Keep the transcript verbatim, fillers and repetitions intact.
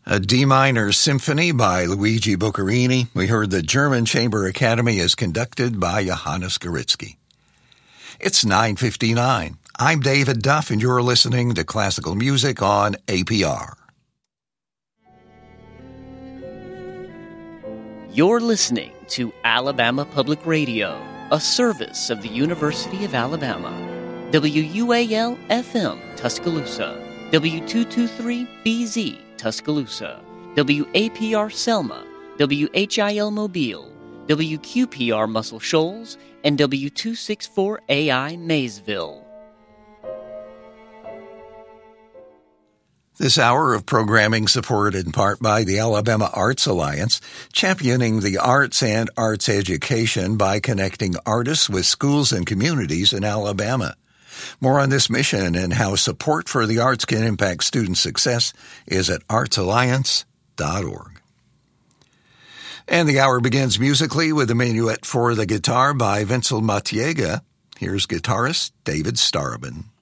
A D minor symphony by Luigi Boccherini. We heard the German Chamber Academy is conducted by Johannes Garitsky. It's nine fifty-nine. I'm David Duff, and you're listening to classical music on A P R. You're listening to Alabama Public Radio, a service of the University of Alabama. W U A L F M Tuscaloosa, W two twenty-three B Z Tuscaloosa, W A P R Selma, W H I L Mobile, W Q P R Muscle Shoals, and W two sixty-four A I Maysville. This hour of programming supported in part by the Alabama Arts Alliance, championing the arts and arts education by connecting artists with schools and communities in Alabama. More on this mission and how support for the arts can impact student success is at arts alliance dot org. And the hour begins musically with a minuet for the guitar by Vincel Matiega. Here's guitarist David Starobin.